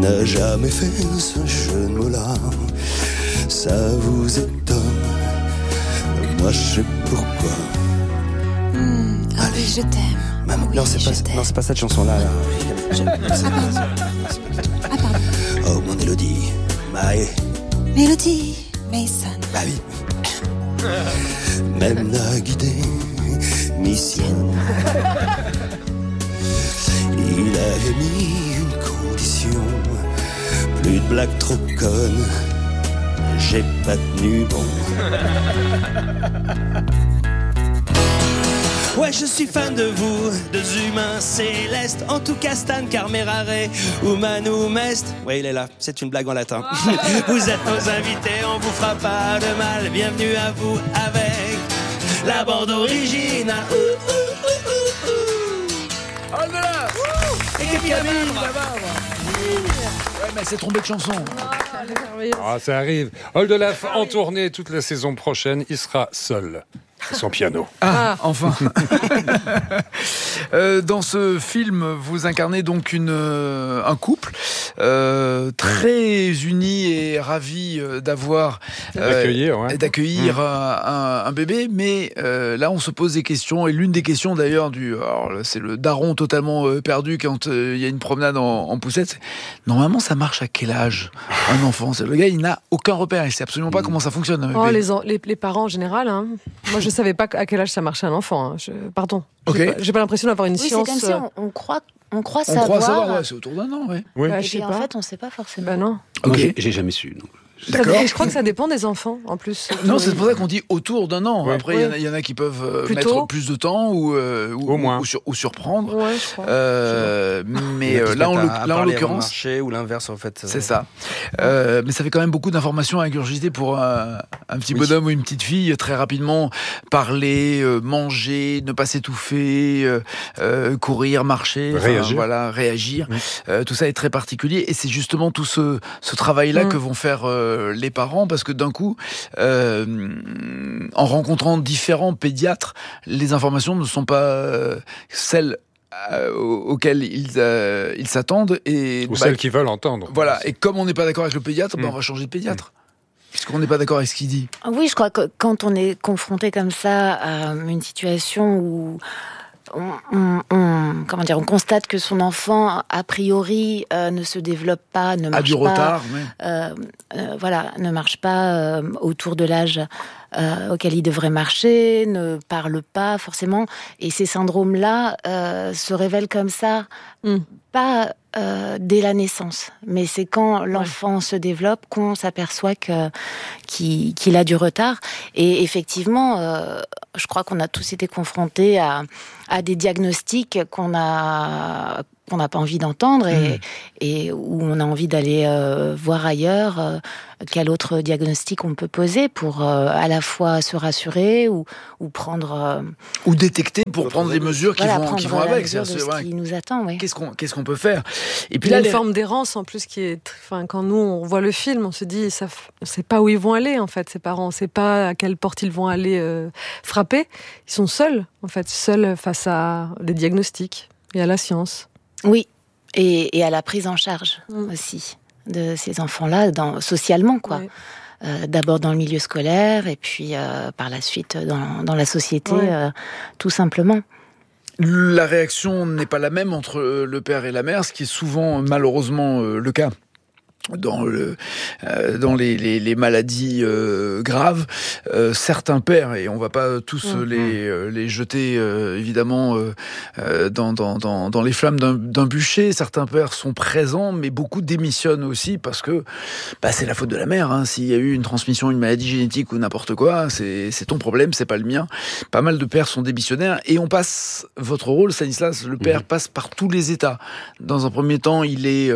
n'a jamais fait ce jeu de mots-là. Ça vous étonne, moi je sais pourquoi. Ah oui, je t'aime. Maman, oui, non, c'est pas cette chanson-là. Pardon. Oh, mon Élodie, Maë. Mélodie, Mason. Bah oui. Même la guidée, mission. Il avait mis une condition. Plus de blagues trop connes. J'ai pas tenu bon. Ouais, je suis fan de vous, deux humains célestes. En tout cas, Stan, Carmerare, Humanum Est. Ouais, il est là, c'est une blague en latin. Vous êtes nos invités, on vous fera pas de mal. Bienvenue à vous avec la bande originale. Oh là. Et Camille, là-bas. Ouais, mais c'est trompé de chanson. Ah, ça arrive. Oldelaf en tournée toute la saison prochaine. Il sera seul. Son piano. Ah, enfin. Dans ce film, vous incarnez donc un couple très uni et ravi d'accueillir un bébé. Mais là, on se pose des questions. Et l'une des questions, d'ailleurs, c'est le daron totalement perdu quand il y a une promenade en poussette. C'est, normalement, ça marche à quel âge un enfant? Le gars, il n'a aucun repère. Il ne sait absolument pas comment ça fonctionne. Les parents en général. Hein. Moi, je savais pas à quel âge ça marchait un enfant. Hein. Pardon. Okay. J'ai pas l'impression d'avoir une science. C'est comme si on croit savoir. On croit savoir, ouais, c'est autour d'un an, ouais. Oui. Et puis en fait, on sait pas forcément. Bah non. Moi, j'ai jamais su. Donc. D'accord. Je crois que ça dépend des enfants, en plus. Non, c'est pour ça qu'on dit autour d'un an. Oui. Après, il y en a qui peuvent mettre plus de temps ou moins. ou surprendre. Ouais, je crois. Mais là, en l'occurrence, marché ou l'inverse, en fait. c'est ça. Mais ça fait quand même beaucoup d'informations à ingurgiter pour un petit bonhomme ou une petite fille. Très rapidement, parler, manger, ne pas s'étouffer, courir, marcher, réagir. Oui. Tout ça est très particulier. Et c'est justement tout ce travail-là que vont faire les parents, parce que d'un coup, en rencontrant différents pédiatres, les informations ne sont pas celles auxquelles ils s'attendent ou celles qu'ils veulent entendre. Voilà. Et comme on n'est pas d'accord avec le pédiatre, on va changer de pédiatre. Puisqu'on n'est pas d'accord avec ce qu'il dit. Oui, je crois que quand on est confronté comme ça à une situation où on constate que son enfant, a priori, ne se développe pas, ne marche pas, ne marche pas autour de l'âge auquel il devrait marcher, ne parle pas forcément, et ces syndromes-là se révèlent comme ça, pas dès la naissance, mais c'est quand l'enfant se développe qu'on s'aperçoit qu'il a du retard. Et effectivement, je crois qu'on a tous été confrontés à des diagnostics qu'on n'a pas envie d'entendre et où on a envie d'aller voir ailleurs quel autre diagnostic on peut poser pour à la fois se rassurer ou prendre... ou détecter pour prendre des mesures qui vont avec. C'est ce qui nous attend, oui. Qu'est-ce qu'on peut faire? Et puis il y a une forme d'errance en plus qui est... quand nous on voit le film, on se dit on ne sait pas où ils vont aller en fait, ces parents. On ne sait pas à quelle porte ils vont aller frapper. Ils sont seuls face à des diagnostics et à la science. Oui, et à la prise en charge aussi de ces enfants-là, socialement, quoi. Oui. D'abord dans le milieu scolaire, et puis par la suite dans la société, tout simplement. La réaction n'est pas la même entre le père et la mère, ce qui est souvent, malheureusement, le cas. Dans les maladies graves, certains pères, et on va pas tous les jeter évidemment dans les flammes d'un bûcher, certains pères sont présents, mais beaucoup démissionnent aussi parce que c'est la faute de la mère, hein. S'il y a eu une transmission, une maladie génétique ou n'importe quoi, c'est ton problème, c'est pas le mien. Pas mal de pères sont démissionnaires, et on passe, votre rôle, Stanislas, le père passe par tous les états. Dans un premier temps, il est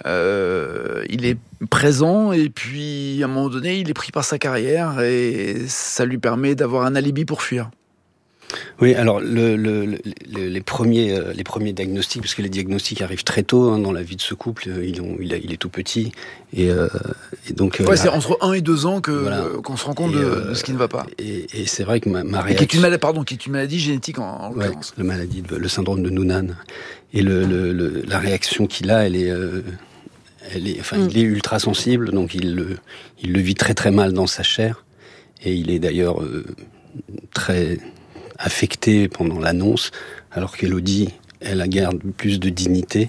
présent, et puis à un moment donné, il est pris par sa carrière, et ça lui permet d'avoir un alibi pour fuir. Oui, alors les premiers diagnostics, parce que les diagnostics arrivent très tôt dans la vie de ce couple, il est tout petit, et donc... c'est entre 1 et 2 ans qu'on se rend compte de ce qui ne va pas. Et c'est vrai que ma réaction... Qui est une maladie génétique en l'occurrence. Le syndrome de Noonan. Et la réaction qu'il a, elle il est ultra sensible, donc il le vit très très mal dans sa chair, et il est d'ailleurs très affecté pendant l'annonce, alors qu'Élodie, elle garde plus de dignité.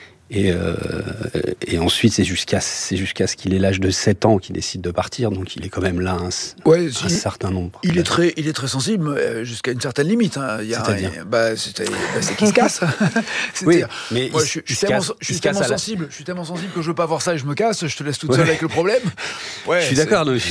Et ensuite, c'est jusqu'à ce qu'il ait l'âge de 7 ans qu'il décide de partir, donc il est quand même là un certain nombre. Il est très sensible jusqu'à une certaine limite. Hein. C'est-à-dire c'est qu'il se casse. Oui, mais moi, je suis tellement sensible que je veux pas voir ça et je me casse. Je te laisse toute seule avec le problème. Ouais, je suis d'accord, mais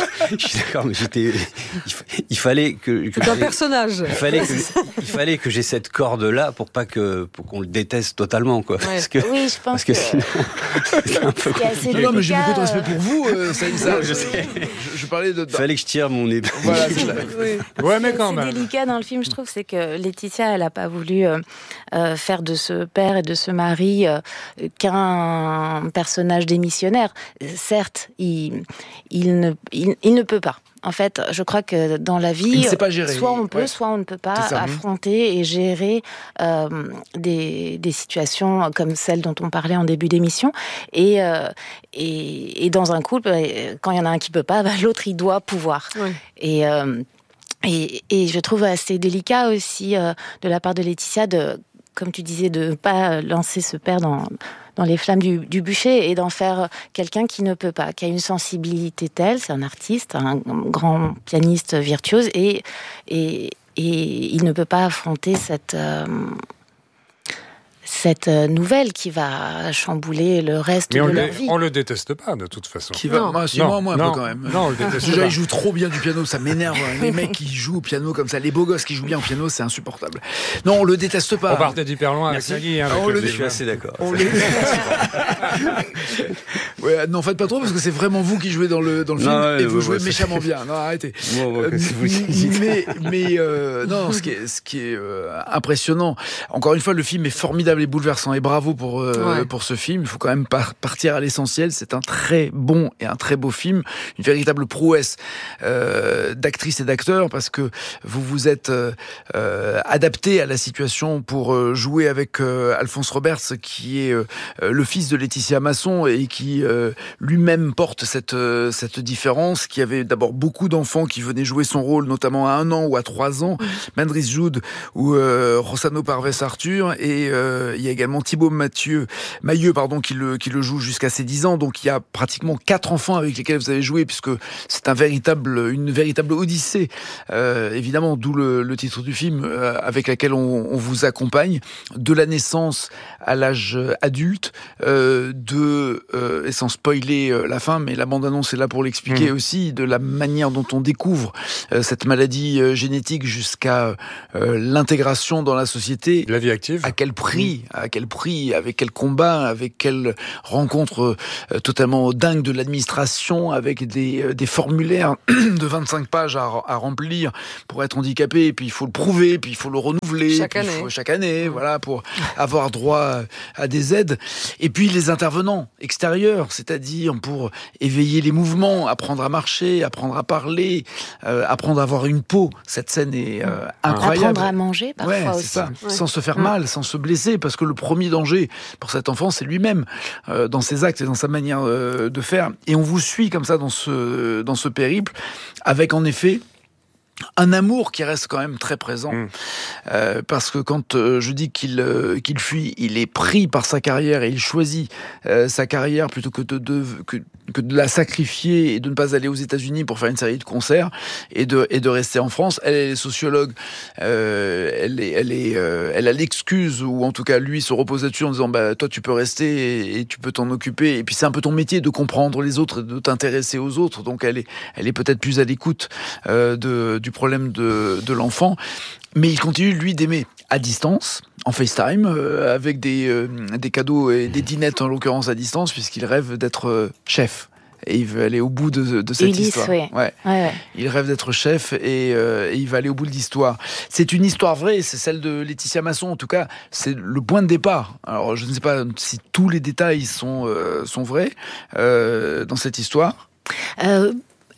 il fallait que c'est un personnage. Il fallait que j'ai cette corde là pour qu'on le déteste totalement, quoi. Ouais. Oui, je pense que sinon, c'est un peu compliqué. Non, mais j'ai beaucoup de respect pour vous. Je parlais de. Il fallait que je tire mon épée. Voilà, c'est ça. Ouais, mais quand même. C'est délicat dans le film, je trouve, c'est que Laetitia, elle n'a pas voulu faire de ce père et de ce mari qu'un personnage démissionnaire. Certes, il ne peut pas. En fait, je crois que dans la vie, soit on peut, soit on ne peut pas affronter et gérer des situations comme celle dont on parlait en début d'émission. Et dans un couple, quand il y en a un qui peut pas, l'autre il doit pouvoir. Oui. Et je trouve assez délicat aussi de la part de Laetitia comme tu disais, de ne pas lancer ce père dans les flammes du bûcher et d'en faire quelqu'un qui ne peut pas, qui a une sensibilité telle, c'est un artiste, un grand pianiste virtuose, et il ne peut pas affronter cette nouvelle qui va chambouler le reste de leur vie. On le déteste pas, de toute façon. Moi, un peu quand même. Non, on le déteste déjà, pas. il joue trop bien du piano, ça m'énerve. Les mecs qui jouent au piano comme ça, les beaux gosses qui jouent bien au piano, c'est insupportable. Non, on le déteste pas. On partait d'hyper loin avec Nagui. Je suis assez d'accord. Ouais, non, faites pas trop, parce que c'est vraiment vous qui jouez dans le film, et vous jouez méchamment bien. Non, arrêtez. Mais non, ce qui est impressionnant, encore une fois, le film est formidable et bouleversant, et bravo pour ce film. Il faut quand même partir à l'essentiel. C'est un très bon et un très beau film, une véritable prouesse d'actrices et d'acteurs, parce que vous êtes adapté à la situation pour jouer avec Alphonse Roberts, qui est le fils de Laetitia Masson et qui lui-même porte cette différence, qui avait d'abord beaucoup d'enfants qui venaient jouer son rôle, notamment à 1 an ou à 3 ans, Mandrice Joud ou Rossano Parves Arthur, et il y a également Thibaut Mailleux qui le joue jusqu'à ses 10 ans. Donc il y a pratiquement 4 enfants avec lesquels vous avez joué, puisque c'est une véritable odyssée, évidemment, d'où le titre du film, avec laquelle on vous accompagne de la naissance à l'âge adulte, et sans spoiler la fin, mais la bande-annonce est là pour l'expliquer aussi, de la manière dont on découvre cette maladie génétique jusqu'à l'intégration dans la société. La vie active. À quel prix, avec quel combat, avec quelle rencontre totalement dingue de l'administration, avec des formulaires de 25 pages à remplir pour être handicapé, et puis il faut le prouver, puis il faut le renouveler chaque année, voilà, pour avoir droit à des aides. Et puis les intervenants extérieurs, c'est-à-dire pour éveiller les mouvements, apprendre à marcher, apprendre à parler, apprendre à avoir une peau. Cette scène est incroyable. Apprendre à manger parfois aussi. Ça. Ouais. Sans se faire mal, sans se blesser, parce que le premier danger pour cet enfant, c'est lui-même, dans ses actes et dans sa manière de faire. Et on vous suit comme ça dans ce périple, avec en effet un amour qui reste quand même très présent, parce que quand je dis qu'il fuit, il est pris par sa carrière et il choisit sa carrière plutôt que de la sacrifier et de ne pas aller aux États-Unis pour faire une série de concerts et de rester en France. Elle est sociologue, elle a l'excuse, ou en tout cas lui se repose là-dessus en disant toi tu peux rester et tu peux t'en occuper, et puis c'est un peu ton métier de comprendre les autres et de t'intéresser aux autres, donc elle est peut-être plus à l'écoute du problème de l'enfant, mais il continue lui d'aimer à distance, en FaceTime, avec des cadeaux et des dînettes en l'occurrence à distance, puisqu'il rêve d'être chef. Et il veut aller au bout de cette histoire. Ouais. Il rêve d'être chef et il va aller au bout de l'histoire. C'est une histoire vraie, c'est celle de Laetitia Masson, en tout cas, c'est le point de départ. Alors je ne sais pas si tous les détails sont vrais dans cette histoire.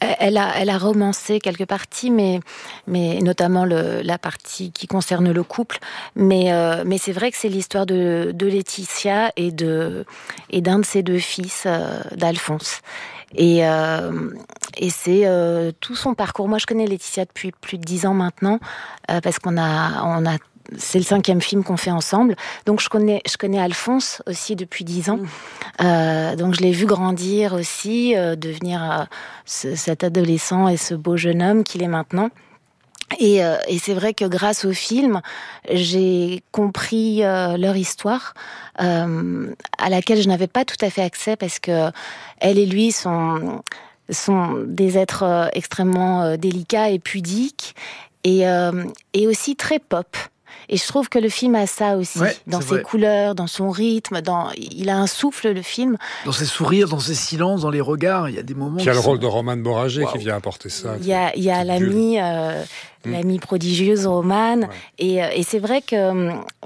Elle a romancé quelques parties, mais notamment la partie qui concerne le couple. Mais c'est vrai que c'est l'histoire de Laetitia et d'un de ses 2 fils, d'Alphonse. Et c'est tout son parcours. Moi, je connais Laetitia depuis plus de 10 ans maintenant, parce qu'on a c'est le 5e film qu'on fait ensemble. Donc je connais Alphonse aussi depuis 10 ans. Donc je l'ai vu grandir aussi, devenir cet adolescent et ce beau jeune homme qu'il est maintenant. Et c'est vrai que grâce au film, j'ai compris leur histoire, à laquelle je n'avais pas tout à fait accès, parce que elle et lui sont des êtres extrêmement délicats et pudiques, et aussi très pop. Et je trouve que le film a ça aussi, dans ses couleurs, dans son rythme, il a un souffle, le film. Dans ses sourires, dans ses silences, dans les regards, il y a des moments... Il y a le rôle de Romane Boragé qui vient apporter ça. Il y a l'amie prodigieuse Romane, et c'est vrai que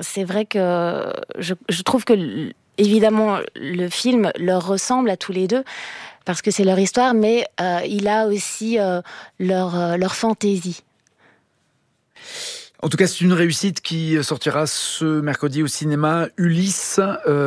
je trouve que, évidemment, le film leur ressemble à tous les deux, parce que c'est leur histoire, mais il a aussi leur fantaisie. En tout cas, c'est une réussite qui sortira ce mercredi au cinéma. Ulysse,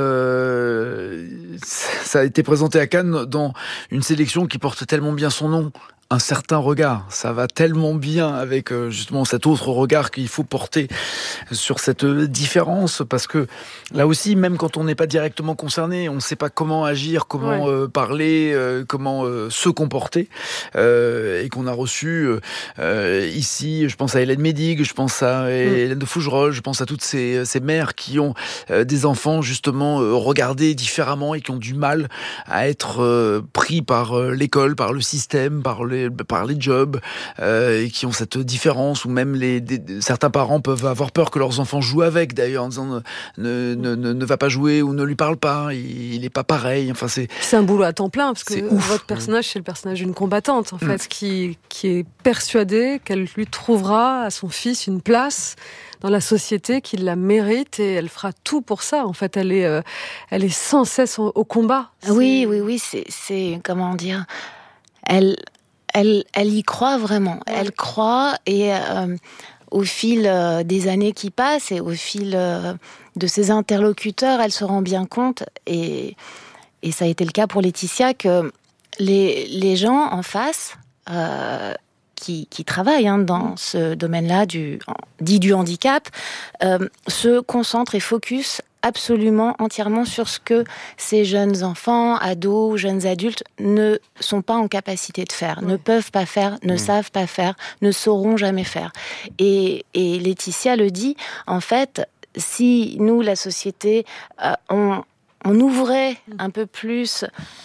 ça a été présenté à Cannes dans une sélection qui porte tellement bien son nom. Un certain regard, ça va tellement bien avec justement cet autre regard qu'il faut porter sur cette différence, parce que là aussi, même quand on n'est pas directement concerné, on ne sait pas comment agir, comment parler, comment se comporter, et qu'on a reçu ici, je pense à Hélène Médig, je pense à Hélène de Fougerolles, je pense à toutes ces mères qui ont des enfants justement regardés différemment et qui ont du mal à être pris par l'école, par le système, par les jobs, et qui ont cette différence, ou même certains parents peuvent avoir peur que leurs enfants jouent avec, d'ailleurs, en disant ne va pas jouer ou ne lui parle pas, il n'est pas pareil. Enfin, c'est un boulot à temps plein, parce que votre personnage, c'est le personnage d'une combattante, en fait, qui est persuadée qu'elle lui trouvera à son fils une place dans la société, qu'il la mérite, et elle fera tout pour ça. En fait, elle est sans cesse au combat. Oui, c'est comment dire, elle y croit vraiment. Ouais. Elle croit, et au fil des années qui passent et au fil de ses interlocuteurs, elle se rend bien compte, et ça a été le cas pour Laetitia, que les gens en face qui travaillent dans ce domaine-là dit du handicap se concentrent et focus absolument, entièrement sur ce que ces jeunes enfants, ados, jeunes adultes ne sont pas en capacité de faire, ne peuvent pas faire, ne savent pas faire, ne sauront jamais faire. Et Laetitia le dit, en fait, si nous, la société, on ouvrait un peu plus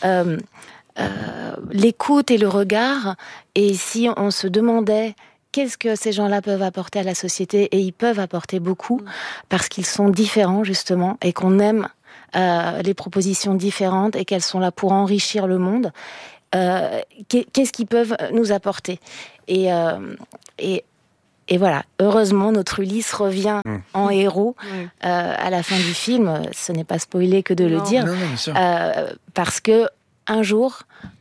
l'écoute et le regard, et si on se demandait qu'est-ce que ces gens-là peuvent apporter à la société, et ils peuvent apporter beaucoup, parce qu'ils sont différents, justement, et qu'on aime les propositions différentes, et qu'elles sont là pour enrichir le monde, qu'est-ce qu'ils peuvent nous apporter. Et voilà, heureusement, notre Ulysse revient en héros à la fin du film. Ce n'est pas spoilé que de le dire, parce que un jour,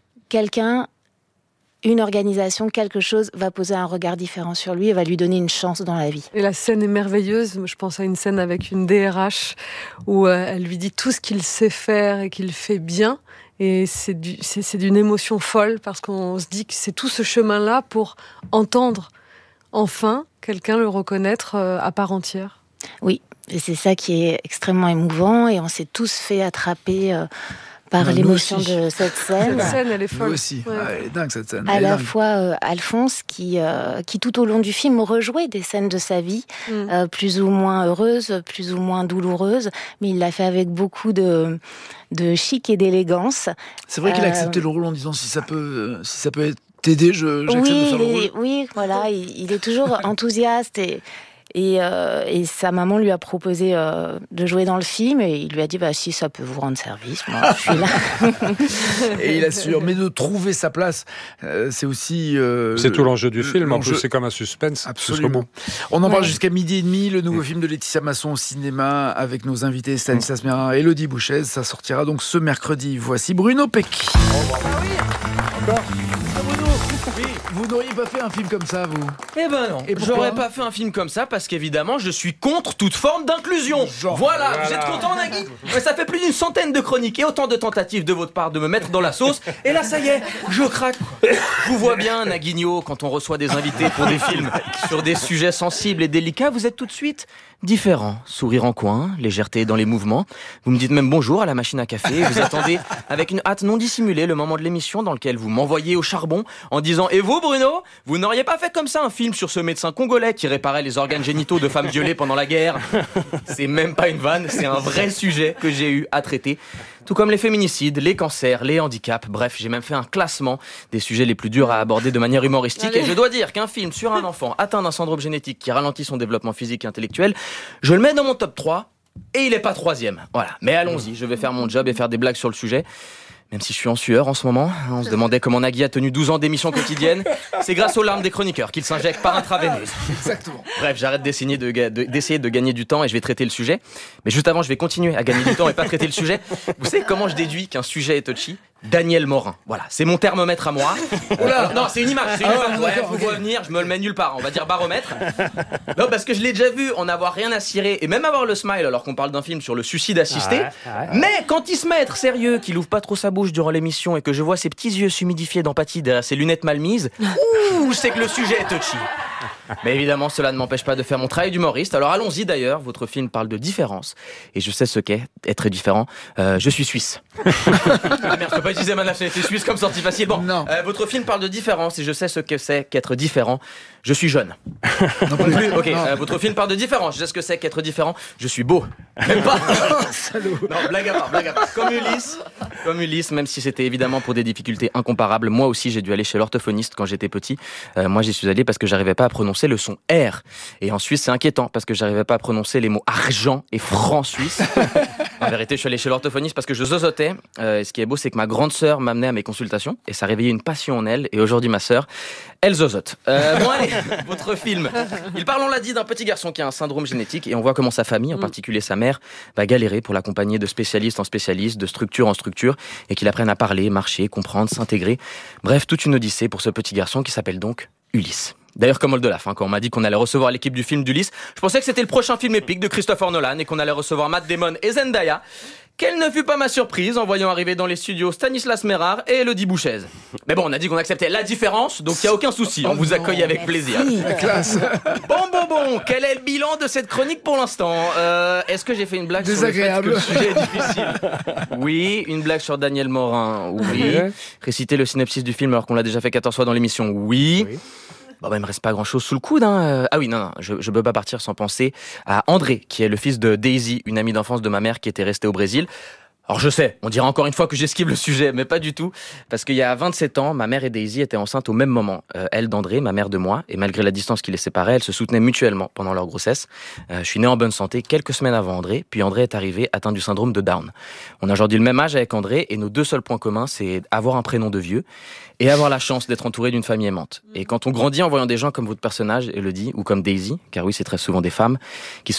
une organisation, quelque chose va poser un regard différent sur lui et va lui donner une chance dans la vie. Et la scène est merveilleuse. Je pense à une scène avec une DRH où elle lui dit tout ce qu'il sait faire et qu'il fait bien. Et c'est d'une émotion folle, parce qu'on se dit que c'est tout ce chemin-là pour entendre enfin quelqu'un le reconnaître à part entière. Oui, et c'est ça qui est extrêmement émouvant, et on s'est tous fait attraper par l'émotion de cette scène. Cette scène, elle est folle. Nous aussi. Ouais. Elle est dingue, cette scène. À la fois Alphonse, qui tout au long du film rejouait des scènes de sa vie, plus ou moins heureuses, plus ou moins douloureuses, mais il l'a fait avec beaucoup de chic et d'élégance. C'est vrai qu'il a accepté le rôle en disant si ça peut t'aider, j'accepte de faire le rôle. Oui, voilà, il est toujours enthousiaste, et sa maman lui a proposé de jouer dans le film, et il lui a dit si ça peut vous rendre service, moi je suis là. Et il assure, mais de trouver sa place, c'est aussi c'est tout l'enjeu du film. En plus, c'est comme un suspense. Absolument. On en parle jusqu'à 12h30. Le nouveau film de Laetitia Masson au cinéma, avec nos invités Stanislas Mérin et Élodie Bouchez. Ça sortira donc ce mercredi. Voici Bruno Peck. Au revoir. Encore. Bruno. Oui, vous n'auriez pas fait un film comme ça, vous? Eh ben non, j'aurais pas fait un film comme ça parce qu'évidemment je suis contre toute forme d'inclusion. Voilà, vous êtes content, Nagui? Ça fait plus d'une centaine de chroniques et autant de tentatives de votre part de me mettre dans la sauce. Et là ça y est, je craque. Je vous vois bien, Naguinho, quand on reçoit des invités pour des films sur des sujets sensibles et délicats, vous êtes tout de suite différent. Sourire en coin, légèreté dans les mouvements. Vous me dites même bonjour à la machine à café. Vous attendez avec une hâte non dissimulée le moment de l'émission dans lequel vous m'envoyez au charbon en disant « Et vous, Bruno, vous n'auriez pas fait comme ça un film sur ce médecin congolais qui réparait les organes génitaux de femmes violées pendant la guerre ?» C'est même pas une vanne, c'est un vrai sujet que j'ai eu à traiter. Tout comme les féminicides, les cancers, les handicaps, bref, j'ai même fait un classement des sujets les plus durs à aborder de manière humoristique. Et je dois dire qu'un film sur un enfant atteint d'un syndrome génétique qui ralentit son développement physique et intellectuel, je le mets dans mon top 3 et il est pas 3e. Voilà, mais allons-y, je vais faire mon job et faire des blagues sur le sujet. Même si je suis en sueur en ce moment, on se demandait comment Nagui a tenu 12 ans d'émission quotidienne. C'est grâce aux larmes des chroniqueurs qu'il s'injecte par intraveineuse. Exactement. Bref, j'arrête d'essayer de gagner du temps et je vais traiter le sujet. Mais juste avant, je vais continuer à gagner du temps et pas traiter le sujet. Vous savez comment je déduis qu'un sujet est touchy? Daniel Morin. Voilà, c'est mon thermomètre à moi. Non, c'est une image. Vous voyez venir, je me le mets nulle part. On va dire baromètre. Non, parce que je l'ai déjà vu en avoir rien à cirer et même avoir le smile alors qu'on parle d'un film sur le suicide assisté. Mais quand il se met à être sérieux, qu'il ouvre pas trop sa bouche durant l'émission et que je vois ses petits yeux s'humidifier d'empathie derrière ses lunettes mal mises, c'est que le sujet est touchy. Mais évidemment, cela ne m'empêche pas de faire mon travail d'humoriste. Alors allons-y d'ailleurs, votre film parle de différence. Et je sais ce qu'est être différent. Je suis suisse. Ah merde, je peux pas utiliser ma nationalité suisse comme sortie facile. Bon, votre film parle de différence et je sais ce que c'est qu'être différent. Je suis jeune. Non plus. Ok, votre film parle de différence. Je sais ce que c'est qu'être différent. Je suis beau. Même pas. Salaud. Non, blague à part. Comme Ulysse, même si c'était évidemment pour des difficultés incomparables, moi aussi j'ai dû aller chez l'orthophoniste quand j'étais petit. Moi j'y suis allé parce que j'arrivais pas à prononcer le son R. Et en Suisse c'est inquiétant parce que j'arrivais pas à prononcer les mots argent et franc suisse. En vérité, je suis allé chez l'orthophoniste parce que je zozotais. Et ce qui est beau, c'est que ma grande sœur m'amenait à mes consultations et ça réveillait une passion en elle. Et aujourd'hui, ma sœur, elle zozote. Bon allez, votre film. Il parle, on l'a dit, d'un petit garçon qui a un syndrome génétique et on voit comment sa famille, en particulier sa mère, va galérer pour l'accompagner de spécialiste en spécialiste, de structure en structure et qu'il apprenne à parler, marcher, comprendre, s'intégrer. Bref, toute une odyssée pour ce petit garçon qui s'appelle donc Ulysse. D'ailleurs, comme Oldelaf, quand on m'a dit qu'on allait recevoir l'équipe du film d'Ulysse, je pensais que c'était le prochain film épique de Christopher Nolan et qu'on allait recevoir Matt Damon et Zendaya. Quelle ne fut pas ma surprise en voyant arriver dans les studios Stanislas Mérard et Elodie Bouchez. Mais bon, on a dit qu'on acceptait la différence, donc il n'y a aucun souci, on vous accueille avec plaisir. La classe. Bon, quel est le bilan de cette chronique pour l'instant? Est-ce que j'ai fait une blague désagréable sur le fait que le sujet est difficile? Oui, une blague sur Daniel Morin, oui. Réciter le synopsis du film alors qu'on l'a déjà fait 14 fois dans l'émission, oui. Bon, il me reste pas grand chose sous le coude, hein. Ah oui, non, je peux pas partir sans penser à André, qui est le fils de Daisy, une amie d'enfance de ma mère qui était restée au Brésil. Alors je sais, on dirait encore une fois que j'esquive le sujet, mais pas du tout, parce qu'il y a 27 ans, ma mère et Daisy étaient enceintes au même moment. Elle d'André, ma mère de moi, et malgré la distance qui les séparait, elles se soutenaient mutuellement pendant leur grossesse. Je suis né en bonne santé quelques semaines avant André, puis André est arrivé atteint du syndrome de Down. On a aujourd'hui le même âge avec André, et nos deux seuls points communs, c'est avoir un prénom de vieux, et avoir la chance d'être entouré d'une famille aimante. Et quand on grandit en voyant des gens comme votre personnage, Elodie, ou comme Daisy, car oui, c'est très souvent des femmes, qui